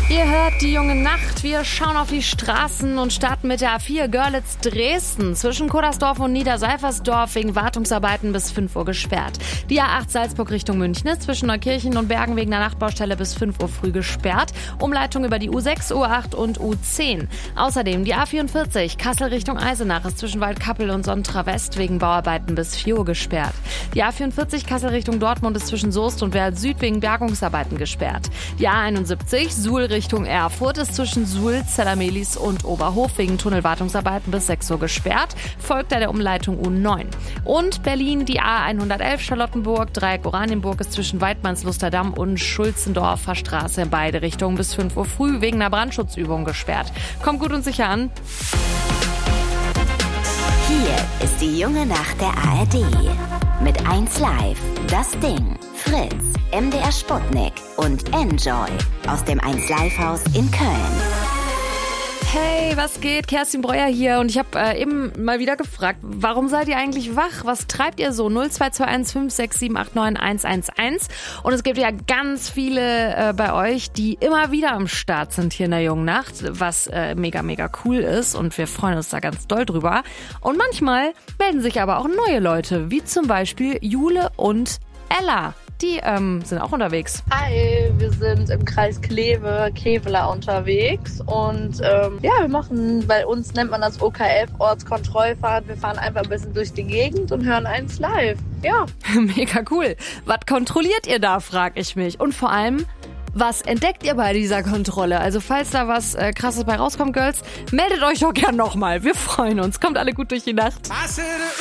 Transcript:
Ihr hört die junge Nacht. Wir schauen auf die Straßen und starten mit der A4 Görlitz-Dresden. Zwischen Kodersdorf und Niederseifersdorf wegen Wartungsarbeiten bis 5 Uhr gesperrt. Die A8 Salzburg Richtung München ist zwischen Neukirchen und Bergen wegen der Nachtbaustelle bis 5 Uhr früh gesperrt. Umleitung über die U6, U8 und U10. Außerdem die A44 Kassel Richtung Eisenach ist zwischen Waldkappel und Sontra West wegen Bauarbeiten bis 4 Uhr gesperrt. Die A44 Kassel Richtung Dortmund ist zwischen Soest und Werl Süd wegen Bergungsarbeiten gesperrt. Die A71 Suhl Richtung Erfurt ist zwischen Suhl, Zellermelis und Oberhof wegen Tunnelwartungsarbeiten bis 6 Uhr gesperrt, folgt der Umleitung U9. Und Berlin, die A111 Charlottenburg, Dreieck Oranienburg ist zwischen Weidmanns-Lusterdamm und Schulzendorfer Straße in beide Richtungen bis 5 Uhr früh wegen einer Brandschutzübung gesperrt. Kommt gut und sicher an. Hier ist die junge Nacht der ARD. Mit 1 Live, Das Ding, Fritz, MDR Sputnik und Enjoy aus dem 1 Live Haus in Köln. Hey, was geht? Kerstin Breuer hier und ich habe eben mal wieder gefragt, warum seid ihr eigentlich wach? Was treibt ihr so? 0221 56789 111 und es gibt ja ganz viele bei euch, die immer wieder am Start sind hier in der jungen Nacht, was mega, mega cool ist und wir freuen uns da ganz doll drüber. Und manchmal melden sich aber auch neue Leute, wie zum Beispiel Jule und Ella. Die sind auch unterwegs. Hi, wir sind im Kreis Kleve-Kevela unterwegs und wir machen, bei uns nennt man das OKF, Ortskontrollfahrt. Wir fahren einfach ein bisschen durch die Gegend und hören 1 Live. Ja. Mega cool. Was kontrolliert ihr da, frag ich mich. Und vor allem, was entdeckt ihr bei dieser Kontrolle? Also falls da was Krasses bei rauskommt, Girls, meldet euch doch gern nochmal. Wir freuen uns. Kommt alle gut durch die Nacht.